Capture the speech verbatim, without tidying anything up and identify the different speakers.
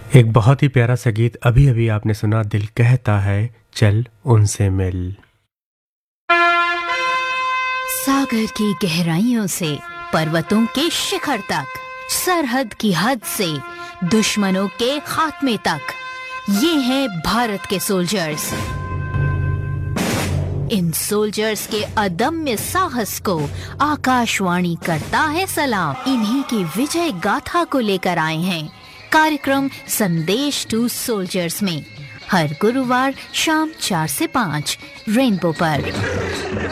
Speaker 1: एक बहुत ही प्यारा सा गीत अभी अभी आपने सुना। दिल कहता है चल उनसे मिल।
Speaker 2: सागर की गहराइयों से पर्वतों के शिखर तक, सरहद की हद से दुश्मनों के खात्मे तक, ये हैं भारत के सोल्जर्स। इन सोल्जर्स के अदम्य साहस को आकाशवाणी करता है सलाम। इन्हीं की विजय गाथा को लेकर आए हैं कार्यक्रम संदेश टू सोल्जर्स में, हर गुरुवार शाम चार से पाँच रेनबो पर।